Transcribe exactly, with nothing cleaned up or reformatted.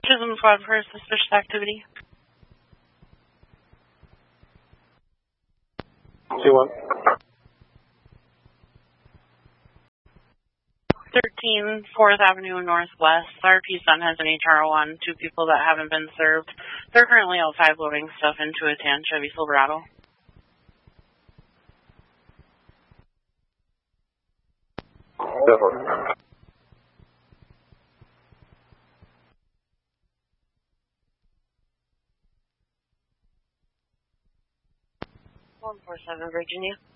Chisholm Squad for suspicious activity. two one. thirteen fourth Avenue Northwest. R P Sun has an H R O on two people that haven't been served. They're currently outside loading stuff into a tan Chevy Silverado. Definitely. one four seven Virginia.